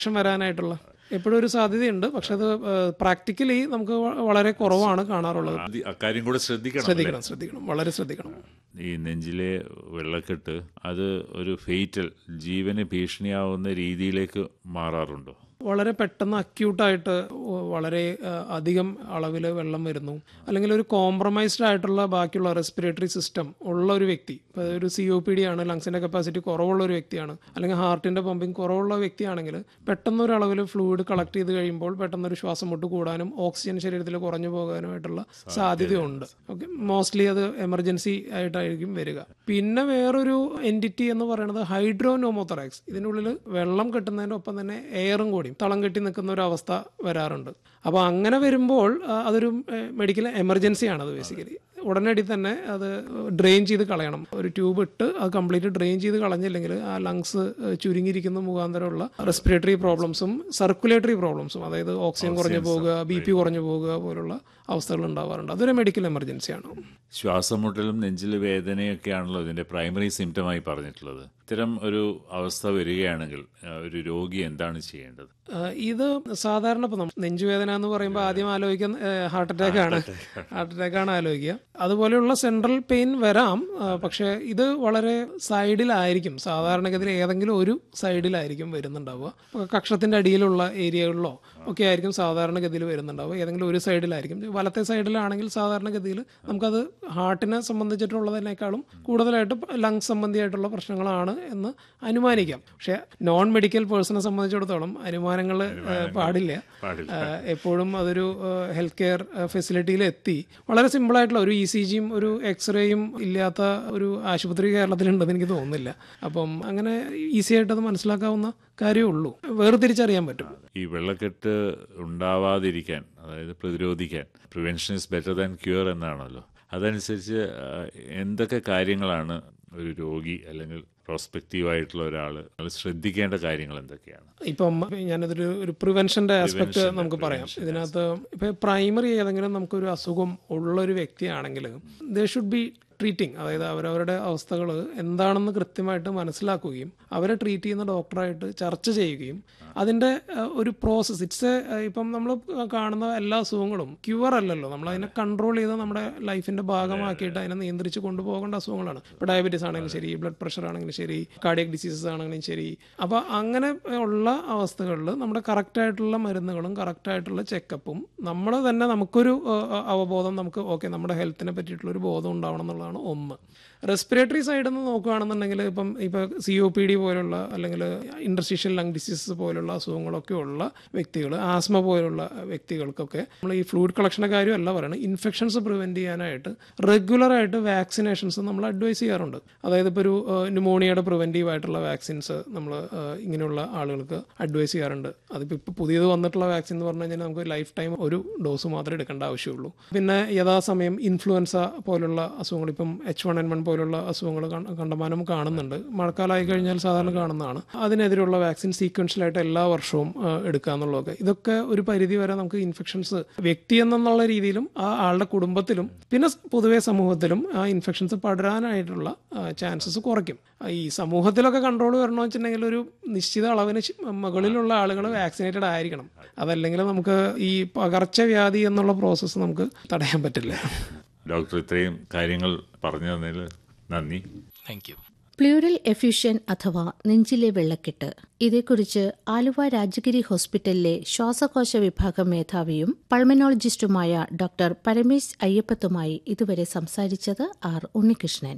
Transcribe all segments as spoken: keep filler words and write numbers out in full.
Infection വരാനായിട്ടുള്ള എപ്പോഴും ഒരു സാധ്യതയുണ്ട്. പക്ഷെ അത് പ്രാക്ടിക്കലി നമുക്ക് വളരെ കുറവാണ് കാണാറുള്ളത്. അക്കാര്യം കൂടെ ശ്രദ്ധിക്കണം ശ്രദ്ധിക്കണം ശ്രദ്ധിക്കണം വളരെ ശ്രദ്ധിക്കണം. ഈ നെഞ്ചിലെ വെള്ളക്കെട്ട് അത് ഒരു ഫേറ്റൽ, ജീവന് ഭീഷണിയാവുന്ന രീതിയിലേക്ക് മാറാറുണ്ടോ? വളരെ പെട്ടെന്ന് അക്യൂട്ടായിട്ട് വളരെ അധികം അളവിൽ വെള്ളം വരുന്നു, അല്ലെങ്കിൽ ഒരു കോംപ്രമൈസ്ഡ് ആയിട്ടുള്ള ബാക്കിയുള്ള റെസ്പിറേറ്ററി സിസ്റ്റം ഉള്ള ഒരു വ്യക്തി, ഇപ്പോൾ ഒരു സി ഒ പി ഡി ആണ്, ലങ്സിൻ്റെ കപ്പാസിറ്റി കുറവുള്ള ഒരു വ്യക്തിയാണ്, അല്ലെങ്കിൽ ഹാർട്ടിൻ്റെ പമ്പിങ് കുറവുള്ള വ്യക്തിയാണെങ്കിൽ പെട്ടെന്നൊരു അളവിൽ ഫ്ലൂയിഡ് കളക്ട് ചെയ്ത് കഴിയുമ്പോൾ പെട്ടെന്നൊരു ശ്വാസം മുട്ട് കൂടാനും ഓക്സിജൻ ശരീരത്തിൽ കുറഞ്ഞു പോകാനുമായിട്ടുള്ള സാധ്യതയുണ്ട്. ഓക്കെ, മോസ്റ്റ്ലി അത് എമർജൻസി ആയിട്ടായിരിക്കും വരിക. പിന്നെ വേറൊരു എൻറ്റിറ്റി എന്ന് പറയുന്നത് ഹൈഡ്രോനോമോതൊറാക്സ്. ഇതിനുള്ളിൽ വെള്ളം കെട്ടുന്നതിൻ്റെ ഒപ്പം തന്നെ എയറും കൂടി തളം കെട്ടി നിൽക്കുന്ന ഒരു അവസ്ഥ വരാറുണ്ട്. അപ്പോൾ അങ്ങനെ വരുമ്പോൾ അതൊരു മെഡിക്കൽ എമർജൻസിയാണ്. അത് ബേസിക്കലി ഉടനടി തന്നെ അത് ഡ്രെയിൻ ചെയ്ത് കളയണം. ഒരു ട്യൂബ് ഇട്ട് അത് കംപ്ലീറ്റ് ഡ്രെയിൻ ചെയ്ത് കളഞ്ഞില്ലെങ്കിൽ ആ ലങ്സ് ചുരുങ്ങിയിരിക്കുന്ന മുഖാന്തരമുള്ള റെസ്പിറേറ്ററി പ്രോബ്ലംസും സർക്കുലേറ്ററി പ്രോബ്ലംസും, അതായത് ഓക്സിജൻ കുറഞ്ഞു പോകുക, ബി പി കുറഞ്ഞു പോകുക പോലുള്ള അവസ്ഥകൾ ഉണ്ടാവാറുണ്ട്. അതൊരു മെഡിക്കൽ എമർജൻസിയാണ്. ശ്വാസമുട്ടലും നെഞ്ചിൽ വേദനയൊക്കെയാണല്ലോ ഇതിൻ്റെ പ്രൈമറി സിംറ്റമായി പറഞ്ഞിട്ടുള്ളത്. ഇത്തരം ഒരു അവസ്ഥ വരികയാണെങ്കിൽ ഒരു രോഗി എന്താണ് ചെയ്യേണ്ടത്? ഇത് സാധാരണ ഇപ്പോൾ നെഞ്ചുവേദന എന്ന് പറയുമ്പോൾ ആദ്യം ആലോചിക്കുന്ന ഹാർട്ട് അറ്റാക്ക് ആണ് ഹാർട്ട് അറ്റാക്ക് ആണ് ആലോചിക്കുക. അതുപോലെയുള്ള സെൻട്രൽ പെയിൻ വരാം, പക്ഷേ ഇത് വളരെ സൈഡിലായിരിക്കും. സാധാരണഗതിയിൽ ഏതെങ്കിലും ഒരു സൈഡിലായിരിക്കും വരുന്നുണ്ടാവുക. കക്ഷത്തിൻ്റെ അടിയിലുള്ള ഏരിയകളിലോ ഒക്കെ ആയിരിക്കും സാധാരണഗതിയിൽ വരുന്നുണ്ടാവുക. ഏതെങ്കിലും ഒരു സൈഡിലായിരിക്കും. വലത്തെ സൈഡിലാണെങ്കിൽ സാധാരണഗതിയിൽ നമുക്കത് ഹാർട്ടിനെ സംബന്ധിച്ചിട്ടുള്ളതിനേക്കാളും കൂടുതലായിട്ട് ലങ്സ് സംബന്ധിയായിട്ടുള്ള പ്രശ്നങ്ങളാണ് എന്ന് അനുമാനിക്കാം. പക്ഷെ നോൺ മെഡിക്കൽ പേഴ്സണെ സംബന്ധിച്ചിടത്തോളം അനുമാനങ്ങൾ പാടില്ല. എപ്പോഴും അതൊരു ഹെൽത്ത് കെയർ ഫെസിലിറ്റിയിൽ എത്തി വളരെ സിമ്പിളായിട്ടുള്ള ഒരു ഇ സി ജിയും ഒരു എക്സ്റേയും ഇല്ലാത്ത ഒരു ആശുപത്രി കേരളത്തിലുണ്ടെന്ന് എനിക്ക് തോന്നുന്നില്ല. അപ്പം അങ്ങനെ ഈസി ആയിട്ട് അത് മനസ്സിലാക്കാവുന്ന കാര്യമേ ഉള്ളൂ, വേർതിരിച്ചറിയാൻ പറ്റും. ഈ വെള്ളക്കെട്ട് ഉണ്ടാവാതിരിക്കാൻ, അതായത് പ്രതിരോധിക്കാൻ, prevention is better than cure എന്നാണല്ലോ. അതനുസരിച്ച് എന്തൊക്കെ കാര്യങ്ങളാണ് ഒരു രോഗി അല്ലെങ്കിൽ പ്രോസ്പെക്റ്റീവായിട്ടുള്ള ഒരാൾ ശ്രദ്ധിക്കേണ്ട കാര്യങ്ങൾ എന്തൊക്കെയാണ്? ഇപ്പം ഞാനതൊരു ഒരു പ്രിവെൻഷൻ്റെ ആസ്പെക്ട് നമുക്ക് പറയാം. ഇതിനകത്ത് ഇപ്പം പ്രൈമറി ഏതെങ്കിലും നമുക്കൊരു അസുഖം ഉള്ളൊരു വ്യക്തിയാണെങ്കിൽ ദേ ഷുഡ് ബി ട്രീറ്റിംഗ്, അതായത് അവരവരുടെ അവസ്ഥകൾ എന്താണെന്ന് കൃത്യമായിട്ട് മനസ്സിലാക്കുകയും അവരെ ട്രീറ്റ് ചെയ്യുന്ന ഡോക്ടറായിട്ട് ചർച്ച ചെയ്യുകയും അതിൻ്റെ ഒരു പ്രോസസ്സ് ഇറ്റ്സ് ഇപ്പം നമ്മൾ കാണുന്ന എല്ലാ അസുഖങ്ങളും ക്യൂർ അല്ലല്ലോ, നമ്മളതിനെ കൺട്രോൾ ചെയ്ത് നമ്മുടെ ലൈഫിൻ്റെ ഭാഗമാക്കിയിട്ട് അതിനെ നിയന്ത്രിച്ച് കൊണ്ടുപോകേണ്ട അസുഖങ്ങളാണ്. ഇപ്പോൾ ഡയബറ്റീസ് ആണെങ്കിലും ശരി, ബ്ലഡ് പ്രഷർ ആണെങ്കിലും ശരി, കാർഡിയക് ഡിസീസസ് ആണെങ്കിലും ശരി. അപ്പോൾ അങ്ങനെ ഉള്ള അവസ്ഥകളിൽ നമ്മുടെ കറക്റ്റായിട്ടുള്ള മരുന്നുകളും കറക്റ്റായിട്ടുള്ള ചെക്കപ്പും നമ്മൾ തന്നെ നമുക്കൊരു അവബോധം, നമുക്ക് ഓക്കെ നമ്മുടെ ഹെൽത്തിനെ പറ്റിയിട്ടുള്ളൊരു ബോധം ഉണ്ടാവണം എന്നുള്ളതാണ് ഒന്ന്. റെസ്പിറേറ്ററി സൈഡിൽ നിന്ന് നോക്കുകയാണെന്നുണ്ടെങ്കിൽ ഇപ്പം ഇപ്പോൾ സി ഒ പി ഡി പോലുള്ള അല്ലെങ്കിൽ ഇൻറ്റർസ്റ്റീഷ്യൽ ലങ് ഡിസീസസ് പോലുള്ള അസുഖങ്ങളൊക്കെ ഉള്ള വ്യക്തികൾ, ആസ്മ പോലുള്ള വ്യക്തികൾക്കൊക്കെ നമ്മൾ ഈ ഫ്ലൂയിഡ് കളക്ഷൻ്റെ കാര്യമല്ല പറയുന്നത്, ഇൻഫെക്ഷൻസ് പ്രിവെൻറ്റ് ചെയ്യാനായിട്ട് റെഗുലറായിട്ട് വാക്സിനേഷൻസ് നമ്മൾ അഡ്വൈസ് ചെയ്യാറുണ്ട്. അതായത് ഇപ്പോൾ ഒരു ന്യൂമോണിയയുടെ പ്രിവെൻറ്റീവ് ആയിട്ടുള്ള വാക്സിൻസ് നമ്മൾ ഇങ്ങനെയുള്ള ആളുകൾക്ക് അഡ്വൈസ് ചെയ്യാറുണ്ട്. അതിപ്പോൾ ഇപ്പോൾ പുതിയത് വന്നിട്ടുള്ള വാക്സിൻ എന്ന് പറഞ്ഞു കഴിഞ്ഞാൽ നമുക്ക് ലൈഫ് ടൈം ഒരു ഡോസ് മാത്രമേ എടുക്കേണ്ട ആവശ്യമുള്ളൂ. പിന്നെ യഥാസമയം ഇൻഫ്ലുവൻസ പോലുള്ള അസുഖങ്ങൾ, ഇപ്പം എച്ച് വൺ എൻ വൺ പോലുള്ള അസുഖങ്ങൾ കണ്ടമാനം കാണുന്നുണ്ട്. മഴക്കാലമായി കഴിഞ്ഞാൽ സാധാരണ കാണുന്നതാണ്. അതിനെതിരെയുള്ള വാക്സിൻ സീക്വൻഷ്യലായിട്ട് എല്ലാ വർഷവും എടുക്കുക എന്നുള്ളതൊക്കെ, ഇതൊക്കെ ഒരു പരിധി വരെ നമുക്ക് ഇൻഫെക്ഷൻസ് വ്യക്തി എന്നുള്ള രീതിയിലും ആ ആളുടെ കുടുംബത്തിലും പിന്നെ പൊതുവെ സമൂഹത്തിലും ആ ഇൻഫെക്ഷൻസ് പടരാനായിട്ടുള്ള ചാൻസസ് കുറയ്ക്കും. ഈ സമൂഹത്തിലൊക്കെ കൺട്രോൾ വരണമെന്ന് വെച്ചിട്ടുണ്ടെങ്കിൽ ഒരു നിശ്ചിത അളവിന് മുകളിലുള്ള ആളുകൾ വാക്സിനേറ്റഡ് ആയിരിക്കണം. അതല്ലെങ്കിൽ നമുക്ക് ഈ പകർച്ചവ്യാധി എന്നുള്ള പ്രോസസ്സ് നമുക്ക് തടയാൻ പറ്റില്ല. ഡോക്ടർ ഇത്രയും കാര്യങ്ങൾ പറഞ്ഞു തന്നതിൽ നന്ദി. Thank you. പ്ലൂറൽ എഫ്യൂഷൻ അഥവാ നെഞ്ചിലെ വെള്ളക്കെട്ട്, ഇതേക്കുറിച്ച് ആലുവ രാജഗിരി ഹോസ്പിറ്റലിലെ ശ്വാസകോശ വിഭാഗം മേധാവിയും പൾമനോളജിസ്റ്റുമായ ഡോക്ടർ പരമേശ് അയ്യപ്പത്തുമായി ഇതുവരെ സംസാരിച്ചത് R Unnikrishnan.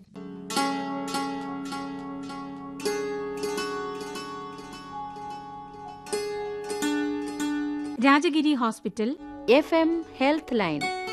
Rajagiri hospital F M health line.